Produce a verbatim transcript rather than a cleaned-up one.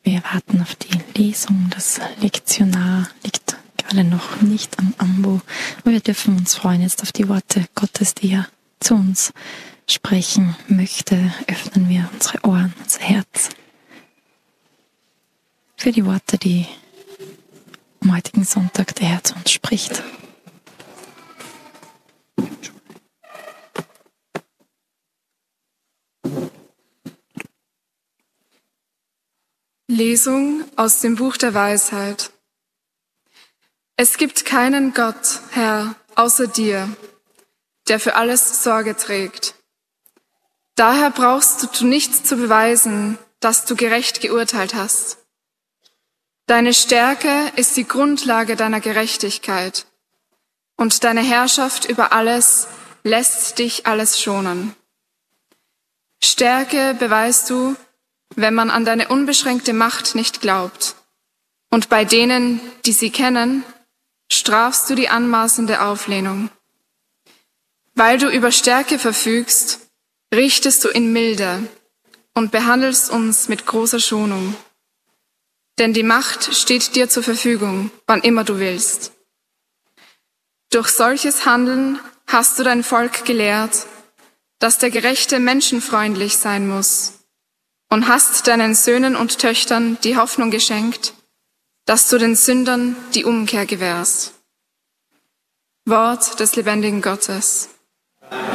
Wir warten auf die Lesung. Das Lektionar liegt gerade noch nicht am Ambo. Aber wir dürfen uns freuen jetzt auf die Worte Gottes, die er zu uns sprechen möchte. Öffnen wir unsere Ohren, unser Herz für die Worte, die am heutigen Sonntag der Herr zu uns spricht. Lesung aus dem Buch der Weisheit. Es gibt keinen Gott, Herr, außer dir, der für alles Sorge trägt. Daher brauchst du nichts zu beweisen, dass du gerecht geurteilt hast. Deine Stärke ist die Grundlage deiner Gerechtigkeit, und deine Herrschaft über alles lässt dich alles schonen. Stärke beweist du, wenn man an deine unbeschränkte Macht nicht glaubt. Und bei denen, die sie kennen, strafst du die anmaßende Auflehnung. Weil du über Stärke verfügst, richtest du in Milde und behandelst uns mit großer Schonung. Denn die Macht steht dir zur Verfügung, wann immer du willst. Durch solches Handeln hast du dein Volk gelehrt, dass der Gerechte menschenfreundlich sein muss, und hast deinen Söhnen und Töchtern die Hoffnung geschenkt, dass du den Sündern die Umkehr gewährst. Wort des lebendigen Gottes.